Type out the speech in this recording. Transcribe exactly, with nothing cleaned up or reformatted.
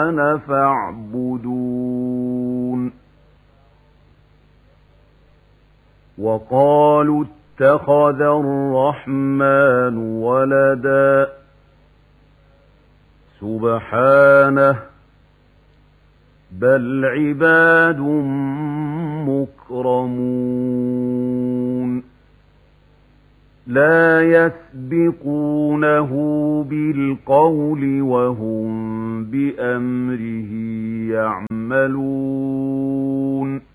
الرحمن فاعبدون وقالوا اتخذ الرحمن ولدا سبحانه بل عباد مكرمون لا يسبقونه بالقول وهم بأمره يعملون